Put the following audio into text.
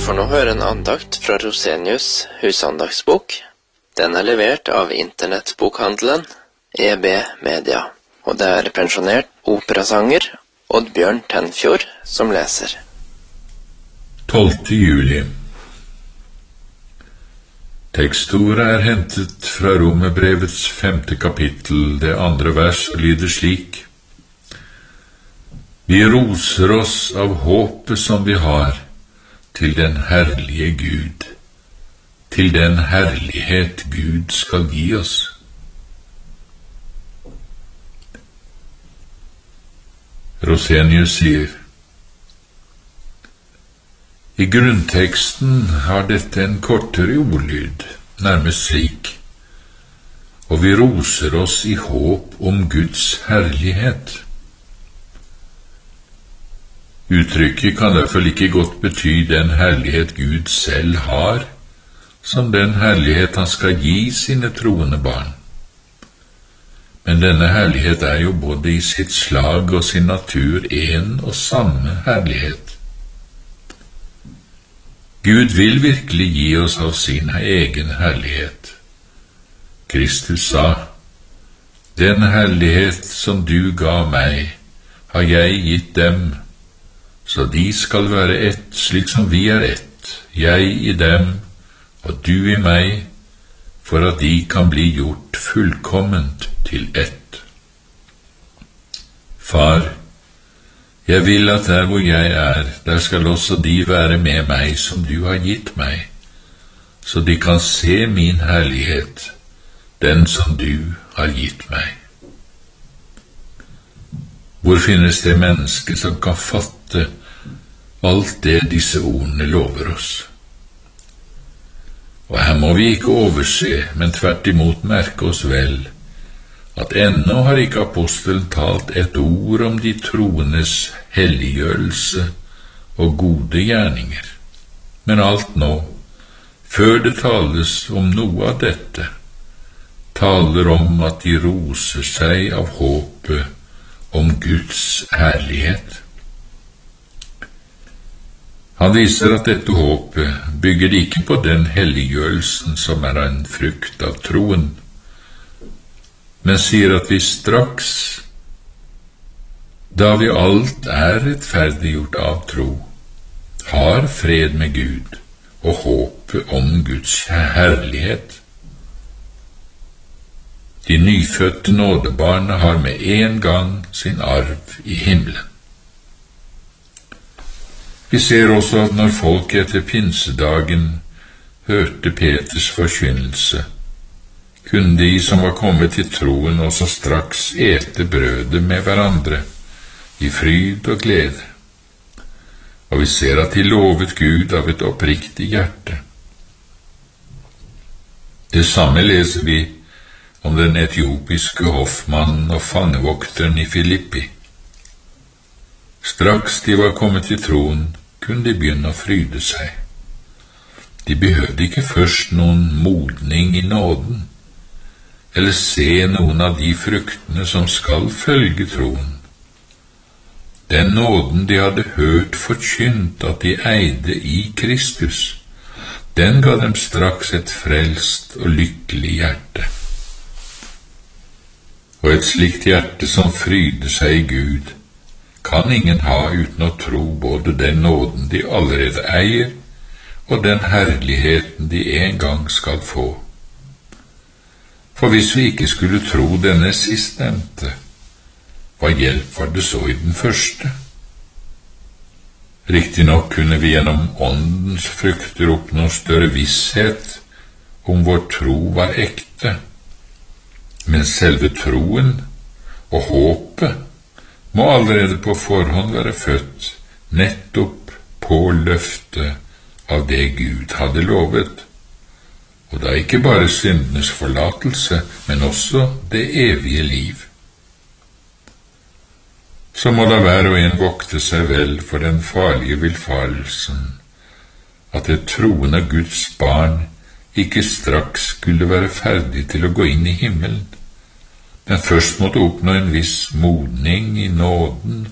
får nå høre en andakt fra Rosenius husandagsbok. Den er levert av internettbokhandelen EB Media, og det er pensjonert operasanger Oddbjørn Tenfjord som leser. 12. juli. Tekstordet er hentet fra Romerbrevets 5. kapittel, det 2. vers, og lyder slik: Vi roser oss av håpet som vi har, til den herlige Gud, til den herlighet Gud skal gi oss. Rosenius sier: I grunnteksten har dette en kortere ordlyd, nærmest slik: Og vi roser oss i håp om Guds herlighet. Uttrykket kan derfor like godt bety den herlighet Gud selv har, som den herlighet han skal gi sine troende barn. Men denne herlighet er jo både i sitt slag og sin natur en og samme herlighet. Gud vil virkelig gi oss av sin egen herlighet. Kristus sa: Den herlighet som du ga meg, har jeg gitt dem, så de skal være ett, slik som vi er ett, jeg i dem og du i meg, for at de kan bli gjort fullkomment til ett. Far, jeg vil at der hvor jeg er, der skal også de være med meg som du har gitt meg, så de kan se min herlighet, den som du har gitt meg. Hvor finnes det menneske som kan fatte alt det disse ordene lover oss? Og her må vi ikke overse, men tvert imot merke oss vel, at ennå har ikke apostelen talt et ord om de troendes helliggjørelse og gode gjerninger. Men alt nå, før det tales om noe av dette, taler om at de roser seg av håpet om Guds herlighet. Han viser at dette håpet bygger ikke på den helliggjørelsen som er en frukt av troen, men sier at vi straks, da vi alt er rettferdiggjort av tro, har fred med Gud og håpet om Guds herlighet. De nyfødte nådebarna har med en gang sin arv i himmelen. Vi ser også at når folk etter pinsedagen hørte Peters forkynnelse, kunne de som var kommet til troen også straks ete brødet med hverandre, i fryd og glede. Og vi ser at de lovet Gud av et oppriktig hjerte. Det samme leser vi om den etiopiske hoffmannen og fangevokteren i Filippi. Straks de var kommet til troen, kunne de begynne å fryde seg. De behøvde ikke først noen modning i nåden, eller se noen av de fruktene som skal følge troen. Den nåden de hadde hørt forkynt at de eide i Kristus, den ga dem straks et frelst og lykkelig hjerte. Og et slikt hjerte som fryder seg i Gud, kan ingen ha uten å tro både den nåden de allerede eier, og den herligheten de en gang skal få. For hvis vi ikke skulle tro denne sistnevnte, hva hjelp var det så i den første? Riktignok kunne vi gjennom åndens frukter oppnå større visshet om vår tro var ekte, men selve troen og håpet må allerede på forhånd være født nettopp på løftet av det Gud hadde lovet, og da ikke bare syndenes forlatelse, men også det evige liv. Så må da hver og en vokte seg vel for den farlige villfarelsen, at et troende Guds barn ikke straks skulle være ferdig til å gå inn i himmelen, men først måtte oppnå en viss modning i nåden